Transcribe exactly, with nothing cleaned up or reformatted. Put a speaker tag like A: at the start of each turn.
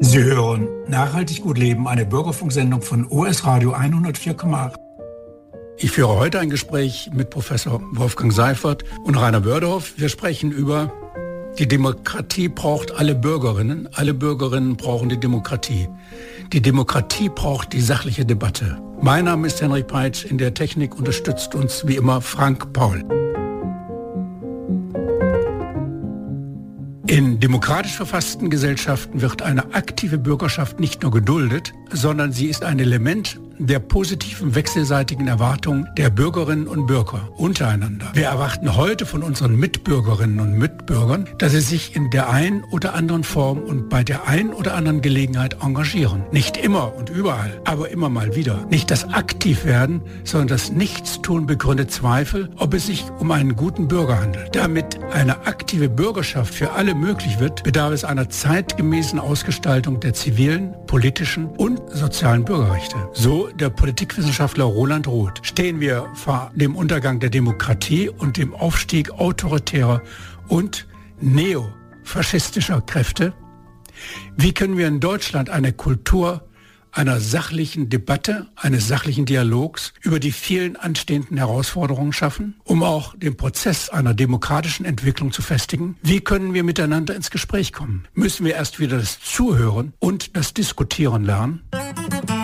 A: Sie hören Nachhaltig gut leben, eine Bürgerfunksendung von O S Radio hundertvier Komma acht. Ich führe heute ein Gespräch mit Professor Wolfgang Seifert und Rainer Böhrhoff. Wir sprechen über die Demokratie braucht alle Bürgerinnen. Alle Bürgerinnen brauchen die Demokratie. Die Demokratie braucht die sachliche Debatte. Mein Name ist Henrik Peitsch. In der Technik unterstützt uns wie immer Frank Paul. In demokratisch verfassten Gesellschaften wird eine aktive Bürgerschaft nicht nur geduldet, sondern sie ist ein Element der positiven wechselseitigen Erwartungen der Bürgerinnen und Bürger untereinander. Wir erwarten heute von unseren Mitbürgerinnen und Mitbürgern, dass sie sich in der einen oder anderen Form und bei der einen oder anderen Gelegenheit engagieren. Nicht immer und überall, aber immer mal wieder. Nicht das Aktivwerden, sondern das Nichtstun begründet Zweifel, ob es sich um einen guten Bürger handelt. Damit eine aktive Bürgerschaft für alle möglich wird, bedarf es einer zeitgemäßen Ausgestaltung der zivilen, politischen und sozialen Bürgerrechte. So der Politikwissenschaftler Roland Roth. Stehen wir vor dem Untergang der Demokratie und dem Aufstieg autoritärer und neofaschistischer Kräfte? Wie können wir in Deutschland eine Kultur einer sachlichen Debatte, eines sachlichen Dialogs über die vielen anstehenden Herausforderungen schaffen, um auch den Prozess einer demokratischen Entwicklung zu festigen? Wie können wir miteinander ins Gespräch kommen? Müssen wir erst wieder das Zuhören und das Diskutieren lernen?